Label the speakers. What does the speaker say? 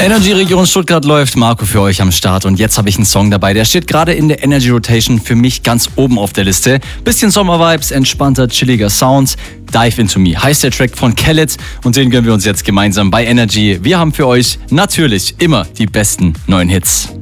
Speaker 1: Energy Region Stuttgart läuft, Marco für euch am Start und jetzt habe ich einen Song dabei, der steht gerade in der Energy Rotation für mich ganz oben auf der Liste. Bisschen Sommervibes, entspannter, chilliger Sound. Dive Into Me heißt der Track von Khaled und den gönnen wir uns jetzt gemeinsam bei Energy. Wir haben für euch natürlich immer die besten neuen Hits.